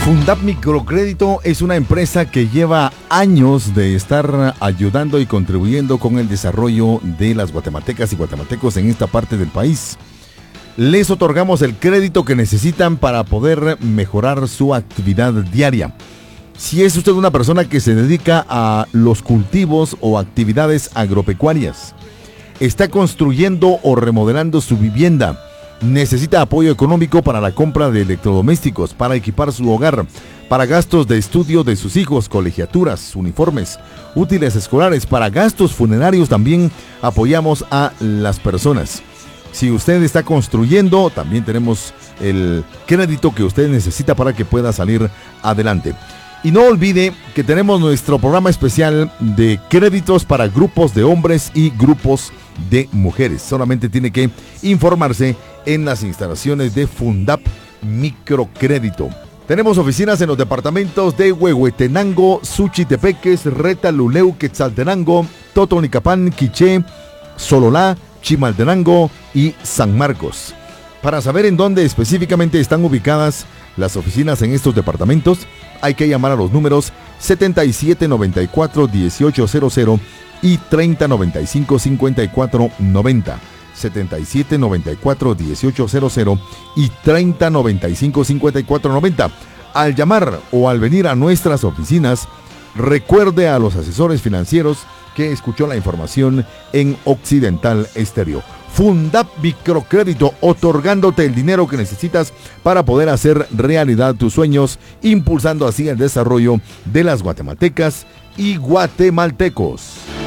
Fundap Microcrédito es una empresa que lleva años de estar ayudando y contribuyendo con el desarrollo de las guatemaltecas y guatemaltecos en esta parte del país. Les otorgamos el crédito que necesitan para poder mejorar su actividad diaria. Si es usted una persona que se dedica a los cultivos o actividades agropecuarias, está construyendo o remodelando su vivienda, necesita apoyo económico para la compra de electrodomésticos, para equipar su hogar, para gastos de estudio de sus hijos, colegiaturas, uniformes, útiles escolares, para gastos funerarios también apoyamos a las personas. Si usted está construyendo, también tenemos el crédito que usted necesita para que pueda salir adelante. Y no olvide que tenemos nuestro programa especial de créditos para grupos de hombres y grupos de mujeres. Solamente tiene que informarse en las instalaciones de Fundap Microcrédito. Tenemos oficinas en los departamentos de Huehuetenango, Suchitepeques, Reta, Luleu, Quetzaltenango, Totonicapán, Quiché, Sololá, Chimaltenango y San Marcos. Para saber en dónde específicamente están ubicadas las oficinas en estos departamentos, hay que llamar a los números 7794-1800 y 3095-5490. 7794-1800 y 3095-5490. Al llamar o al venir a nuestras oficinas, recuerde a los asesores financieros que escuchó la información en Occidental Estéreo. Fundap Microcrédito, otorgándote el dinero que necesitas para poder hacer realidad tus sueños, impulsando así el desarrollo de las guatemaltecas y guatemaltecos.